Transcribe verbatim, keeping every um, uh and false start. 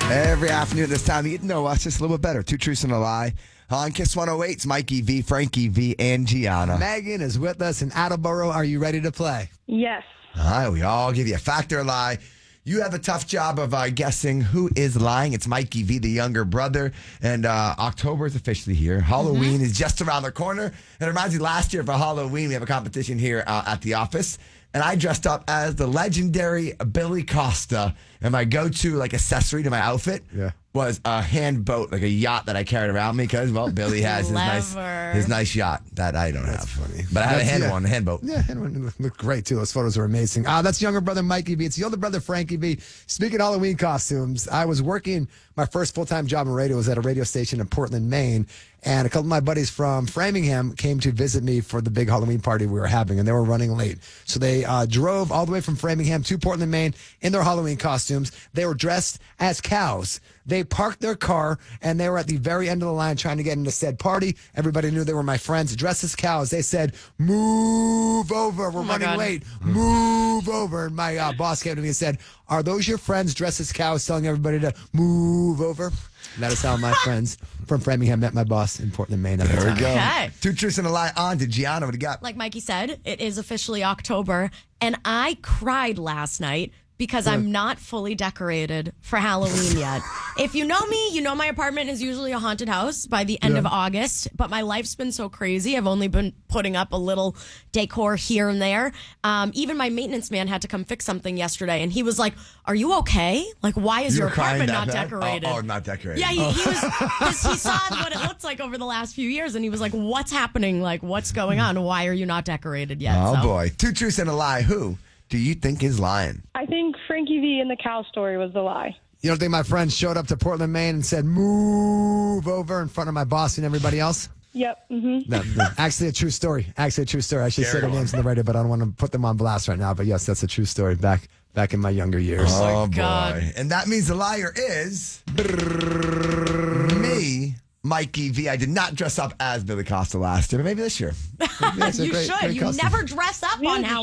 Every afternoon this time, you get to know us just a little bit better. Two truths and a lie. On Kiss one oh eight, it's Mikey V, Frankie V, and Gianna. Megan is with us in Attleboro. Are you ready to play? Yes. All right, we all give you a fact or a lie. You have a tough job of uh, guessing who is lying. It's Mikey V, the younger brother. And uh, October is officially here. Halloween mm-hmm. is just around the corner. And it reminds me, last year for Halloween, we have a competition here uh, at the office. And I dressed up as the legendary Billy Costa. And my go-to like accessory to my outfit yeah. was a hand boat, like a yacht that I carried around me because, well, Billy has his nice his nice yacht that I don't That's have. Funny. But I had That's, a hand yeah. one, a hand boat. Yeah, hand one looked great, too. Those photos are amazing. Uh, that's younger brother Mikey V. It's the older brother Frankie V. Speaking of Halloween costumes, I was working, my first full-time job in radio was at a radio station in Portland, Maine. And a couple of my buddies from Framingham came to visit me for the big Halloween party we were having, and they were running late. So they uh, drove all the way from Framingham to Portland, Maine in their Halloween costumes. They were dressed as cows. They parked their car, and they were at the very end of the line trying to get into said party. Everybody knew they were my friends. Dressed as cows, they said, "Move over. We're Oh running God. late. Move over." And my uh, boss came to me and said, "Are those your friends dressed as cows telling everybody to move over?" And that is how my friends from Framingham met my boss in Portland, Maine. At the There we time. go. Okay. Two truths and a lie on to Gianna. What do you got? Like Mikey said, it is officially October, and I cried last night because I'm not fully decorated for Halloween yet. If you know me, you know my apartment is usually a haunted house by the end Yeah. of August, but my life's been so crazy. I've only been putting up a little decor here and there. Um, even my maintenance man had to come fix something yesterday, and he was like, "Are you okay? Like, why is You your were crying apartment that not bad? decorated?" Oh, oh, not decorated. Yeah, he, he was. 'Cause he saw what it looked like over the last few years, and he was like, "What's happening? Like, what's going on? Why are you not decorated yet?" Oh, So- boy. Two truths and a lie. Who do you think is lying? I think Frankie V and the cow story was the lie. You don't think my friends showed up to Portland, Maine and said, "Move over" in front of my boss and everybody else? Yep. Mm-hmm. No, no. Actually, a true story. Actually, a true story. I should say their names in the radio, but I don't want to put them on blast right now. But yes, that's a true story. Back back in my younger years. Oh, God. boy. And that means the liar is me, Mikey V. I did not dress up as Billy Costa last year, but maybe this year. That's a You great- should. great You costume. never dress up on Halloween.